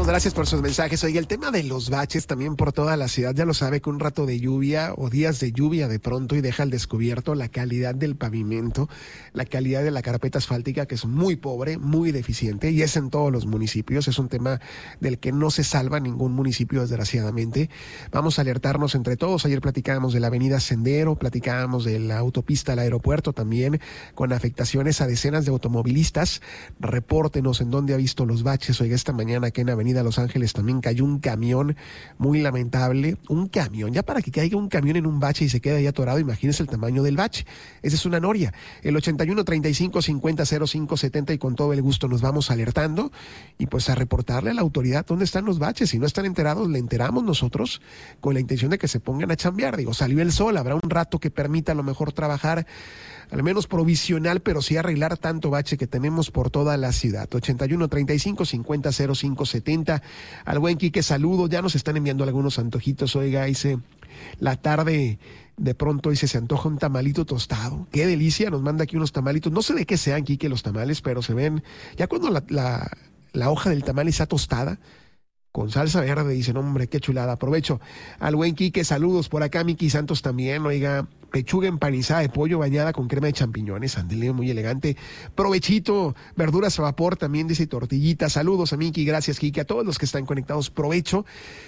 Muchísimas gracias por sus mensajes. Oye, el tema de los baches también por toda la ciudad, ya lo sabe que un rato de lluvia o días de lluvia de pronto y deja al descubierto la calidad del pavimento, la calidad de la carpeta asfáltica, que es muy pobre, muy deficiente, y es en todos los municipios. Es un tema del que no se salva ningún municipio, desgraciadamente. Vamos a alertarnos entre todos. Ayer platicábamos de la avenida Sendero, platicábamos de la autopista al aeropuerto también, con afectaciones a decenas de automovilistas. Repórtenos en dónde ha visto los baches. Oiga, esta mañana que en Avenida Los Ángeles también cayó un camión, muy lamentable, un camión, ya para que caiga un camión en un bache y se quede ahí atorado, imagínese el tamaño del bache, esa es una noria. El 81-35-50-05-70 y con todo el gusto nos vamos alertando y pues a reportarle a la autoridad dónde están los baches. Si no están enterados, le enteramos nosotros con la intención de que se pongan a chambear. Digo, salió el sol, habrá un rato que permita a lo mejor trabajar, al menos provisional, pero sí arreglar tanto bache que tenemos por toda la ciudad. 81-35-50-05-70. Al buen Quique, saludo. Ya nos están enviando algunos antojitos. Oiga, dice, la tarde de pronto dice, se antoja un tamalito tostado. Qué delicia, nos manda aquí unos tamalitos. No sé de qué sean, Quique, los tamales, pero se ven, ya cuando la hoja del tamal está tostada, con salsa verde, dicen, hombre, qué chulada. Aprovecho. Al buen Quique, saludos. Por acá, Miki Santos también, oiga, pechuga empanizada de pollo bañada con crema de champiñones, andele, muy elegante. Provechito, verduras a vapor también, dice, tortillita. Saludos a Miki, gracias, Quique, a todos los que están conectados, provecho.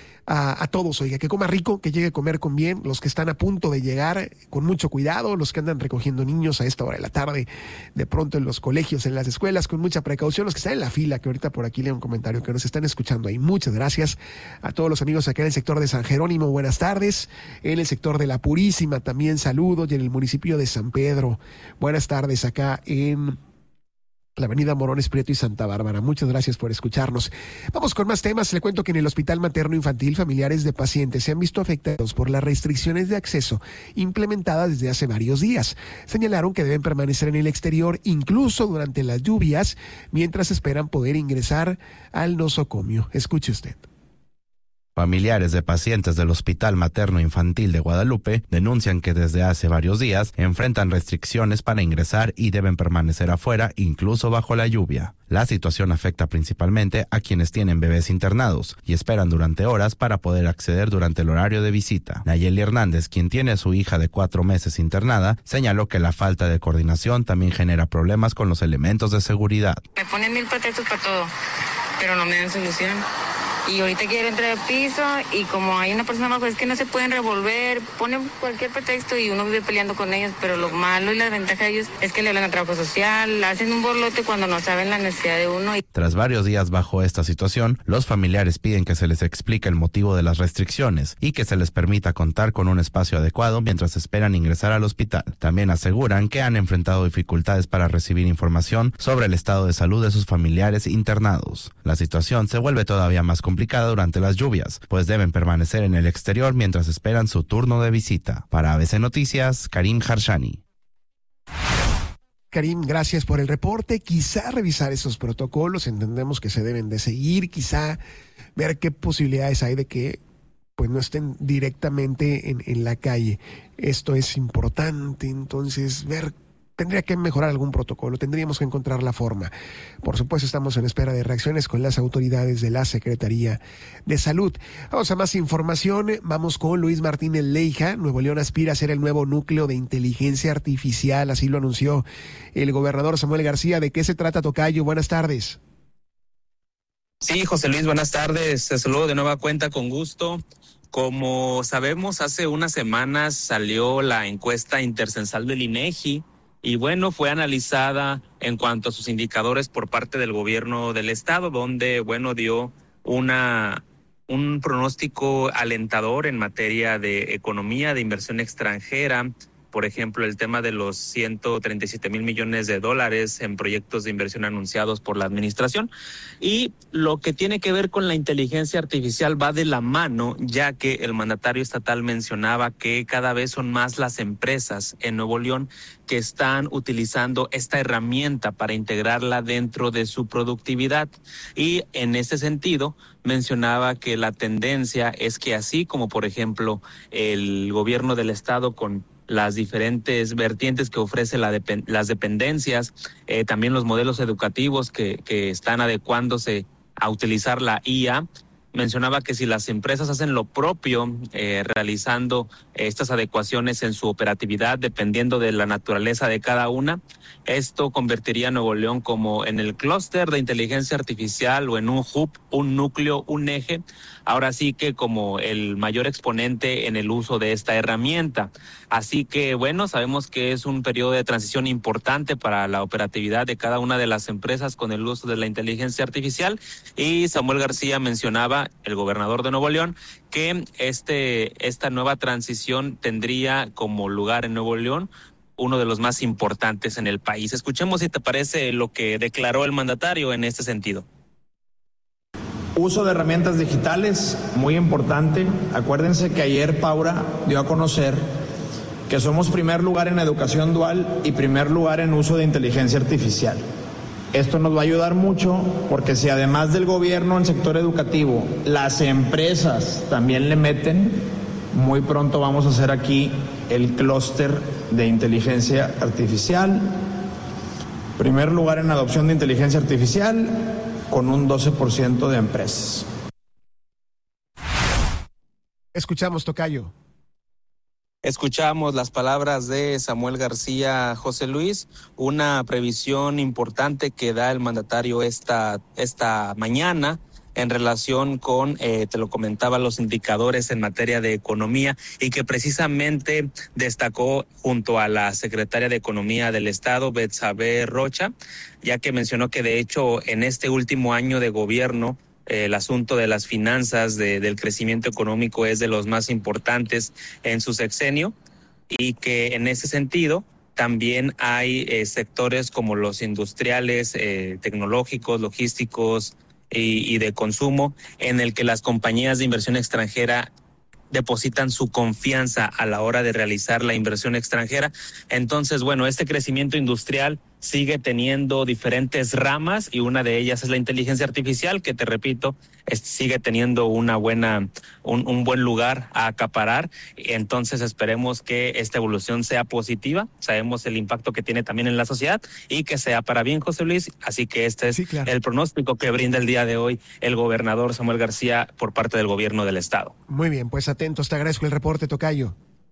A todos, oiga, que coma rico, que llegue a comer con bien, los que están a punto de llegar, con mucho cuidado, los que andan recogiendo niños a esta hora de la tarde, de pronto en los colegios, en las escuelas, con mucha precaución, los que están en la fila, que ahorita por aquí leo un comentario, que nos están escuchando ahí. Muchas gracias a todos los amigos acá en el sector de San Jerónimo, buenas tardes, en el sector de La Purísima también saludos, y en el municipio de San Pedro, buenas tardes acá en la avenida Morones Prieto y Santa Bárbara. Muchas gracias por escucharnos. Vamos con más temas. Le cuento que en el Hospital Materno Infantil, familiares de pacientes se han visto afectados por las restricciones de acceso implementadas desde hace varios días. Señalaron que deben permanecer en el exterior, incluso durante las lluvias, mientras esperan poder ingresar al nosocomio. Escuche usted. Familiares de pacientes del Hospital Materno Infantil de Guadalupe denuncian que desde hace varios días enfrentan restricciones para ingresar y deben permanecer afuera, incluso bajo la lluvia. La situación afecta principalmente a quienes tienen bebés internados y esperan durante horas para poder acceder durante el horario de visita. Nayeli Hernández, quien tiene a su hija de 4 meses internada, señaló que la falta de coordinación también genera problemas con los elementos de seguridad. Me ponen 1000 pretextos para todo, pero no me dan solución. Y ahorita quiero entrar al piso y como hay una persona abajo, es que no se pueden revolver, ponen cualquier pretexto y uno vive peleando con ellos, pero lo malo y la ventaja de ellos es que le hablan a trabajo social, hacen un borlote cuando no saben la necesidad de uno. Tras varios días bajo esta situación, los familiares piden que se les explique el motivo de las restricciones y que se les permita contar con un espacio adecuado mientras esperan ingresar al hospital. También aseguran que han enfrentado dificultades para recibir información sobre el estado de salud de sus familiares internados. La situación se vuelve todavía más complicada durante las lluvias, pues deben permanecer en el exterior mientras esperan su turno de visita. Para ABC Noticias, Karim Harshani. Karim, gracias por el reporte. Quizá revisar esos protocolos, entendemos que se deben de seguir, quizá ver qué posibilidades hay de que pues no estén directamente en la calle. Esto es importante, entonces ver. Tendría que mejorar algún protocolo, tendríamos que encontrar la forma. Por supuesto, estamos en espera de reacciones con las autoridades de la Secretaría de Salud. Vamos a más información, vamos con Luis Martínez Leija. Nuevo León aspira a ser el nuevo núcleo de inteligencia artificial, así lo anunció el gobernador Samuel García. ¿De qué se trata, tocayo? Buenas tardes. Sí, José Luis, buenas tardes. Te saludo de nueva cuenta, con gusto. Como sabemos, hace unas semanas salió la encuesta intercensal del INEGI, y bueno, fue analizada en cuanto a sus indicadores por parte del gobierno del estado, donde, bueno, dio un pronóstico alentador en materia de economía, de inversión extranjera. Por ejemplo, el tema de los 137,000 millones de dólares en proyectos de inversión anunciados por la administración. Y lo que tiene que ver con la inteligencia artificial va de la mano, ya que el mandatario estatal mencionaba que cada vez son más las empresas en Nuevo León que están utilizando esta herramienta para integrarla dentro de su productividad. Y en ese sentido, mencionaba que la tendencia es que así como, por ejemplo, el gobierno del estado con las diferentes vertientes que ofrece las dependencias, también los modelos educativos que están adecuándose a utilizar la IA. Mencionaba que si las empresas hacen lo propio, realizando estas adecuaciones en su operatividad, dependiendo de la naturaleza de cada una, esto convertiría a Nuevo León como en el clúster de inteligencia artificial o en un hub, un núcleo, un eje, ahora sí que como el mayor exponente en el uso de esta herramienta. Así que bueno, sabemos que es un periodo de transición importante para la operatividad de cada una de las empresas con el uso de la inteligencia artificial, y Samuel García mencionaba, el gobernador de Nuevo León, que esta nueva transición tendría como lugar en Nuevo León uno de los más importantes en el país. Escuchemos si te parece lo que declaró el mandatario en este sentido. Uso de herramientas digitales, muy importante. Acuérdense que ayer Paura dio a conocer que somos primer lugar en educación dual y primer lugar en uso de inteligencia artificial. Esto nos va a ayudar mucho porque si además del gobierno en el sector educativo, las empresas también le meten, muy pronto vamos a hacer aquí el clúster de inteligencia artificial. Primer lugar en adopción de inteligencia artificial con un 12% de empresas. Escuchamos, tocayo. Escuchamos las palabras de Samuel García, José Luis, una previsión importante que da el mandatario esta mañana en relación con, te lo comentaba, los indicadores en materia de economía, y que precisamente destacó junto a la secretaria de Economía del Estado, Betsabe Rocha, ya que mencionó que de hecho en este último año de gobierno el asunto de las finanzas, del crecimiento económico es de los más importantes en su sexenio, y que en ese sentido también hay sectores como los industriales, tecnológicos, logísticos y de consumo, en el que las compañías de inversión extranjera depositan su confianza a la hora de realizar la inversión extranjera. Entonces, bueno, este crecimiento industrial sigue teniendo diferentes ramas, y una de ellas es la inteligencia artificial, que te repito, sigue teniendo un buen lugar a acaparar. Entonces esperemos que esta evolución sea positiva. Sabemos el impacto que tiene también en la sociedad, y que sea para bien, José Luis. Así que este es el pronóstico que brinda el día de hoy el gobernador Samuel García por parte del gobierno del estado. Muy bien, pues atentos, te agradezco el reporte, tocayo.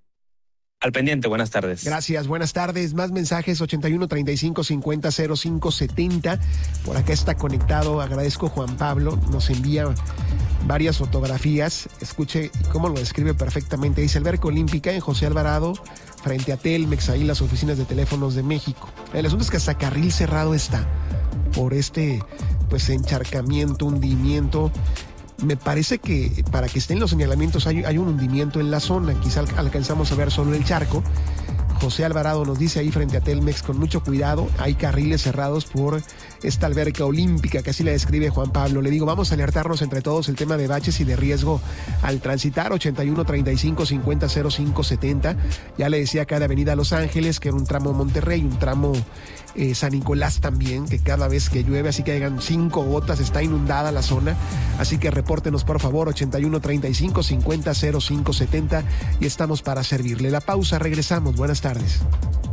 Al pendiente, buenas tardes. Gracias, buenas tardes. Más mensajes, 81 35 50 05 70. Por acá está conectado, agradezco Juan Pablo, nos envía varias fotografías. Escuche cómo lo describe perfectamente. Dice: Alberca Olímpica en José Alvarado, frente a Telmex, ahí las oficinas de teléfonos de México. El asunto es que hasta carril cerrado está por pues encharcamiento, hundimiento. Me parece que para que estén los señalamientos hay un hundimiento en la zona. Quizá alcanzamos a ver solo el charco. José Alvarado nos dice ahí frente a Telmex, con mucho cuidado, hay carriles cerrados por esta alberca olímpica, que así la describe Juan Pablo. Le digo, vamos a alertarnos entre todos el tema de baches y de riesgo al transitar. 81 35 50 05 70. Ya le decía acá de Avenida Los Ángeles, que era un tramo Monterrey, un tramo San Nicolás también, que cada vez que llueve, así que hagan 5 gotas, está inundada la zona. Así que repórtenos por favor, 81 35 50 05 70, y estamos para servirle. La pausa, regresamos. Buenas tardes.